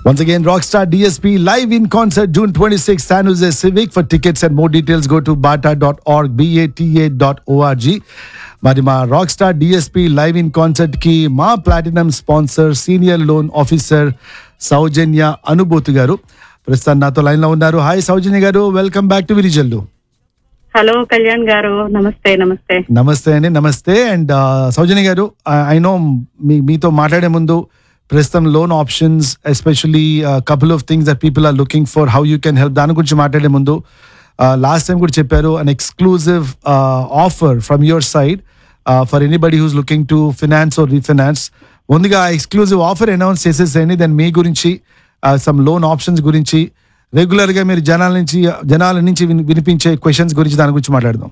Once again, Rockstar DSP live in concert June 26th, San Jose Civic. For tickets and more details, go to bata.org, bata.org. మరి మా rock star DSP live in concert కి మా platinum sponsor senior loan officer సౌజన్య అనుభూతి గారు ప్రస్తుతం నాతో line లో ఉన్నారు. హాయ్ సౌజన్య గారు, welcome back to Virijallu. Hello Kalyan గారు, నమస్తే. నమస్తే అండి, నమస్తే. అండ్ సౌజన్య గారు, ఐ నో మీతో మాట్లాడే ముందు ప్రస్తుతం loan options, especially couple of things that people are looking for, how you can help, దాని గురించి మాట్లాడే ముందు లాస్ట్ టైం కూడా చెప్పారు అన్ exclusive offer from your side for anybody who's looking to finance are రీఫినాన్స్. ముందుగా ఎక్స్క్లూజివ్ ఆఫర్ అనౌన్స్ చేసేసేయండి, then మీ గురించి some loan options గురించి, రెగ్యులర్ గా మీరు జనాల నుంచి వినిపించే క్వశ్చన్స్ గురించి, దాని గురించి మాట్లాడదాం.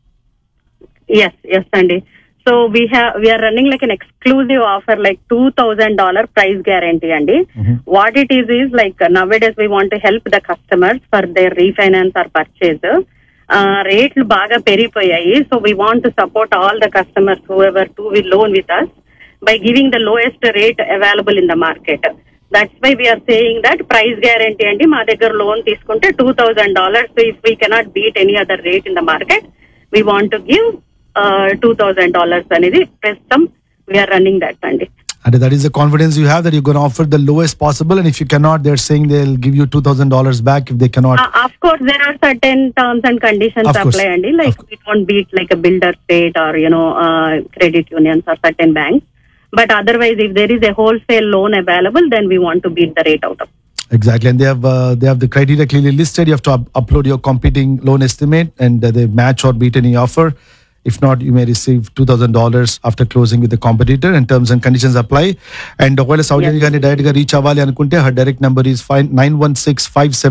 ఎస్ అండి. So we are running like an exclusive offer, like $2,000 price guarantee అండి. What it is like nowadays we want to help the customers for their refinance or purchase. రేట్లు బాగా పెరిగిపోయాయి. So we want to support all the customers whoever to will loan with us by giving the lowest rate available in the market. That's why we are saying that price guarantee అండి. మా దగ్గర loan తీసుకుంటే $2,000. So if we cannot beat any other rate in the market, we want to give $2,000 అనేది ప్రస్తుతం we are running that అండి. And that is the confidence you have that you're going to offer the lowest possible, and if you cannot, they're saying they'll give you $2,000 back if they cannot. Of course there are certain terms and conditions apply అండి, like we won't beat like a builder state or credit unions or certain banks, but otherwise if there is a wholesale loan available, then we want to beat the rate out of. Exactly, and they have the criteria clearly listed. You have to upload your competing loan estimate, and they match or beat any offer. If not, you may receive $2,000 after closing with the competitor, and terms and conditions apply. And ఒకవేళ సౌజన్య గారిని direct గా reach అవ్వాలి అనుకుంటే her direct number is 91657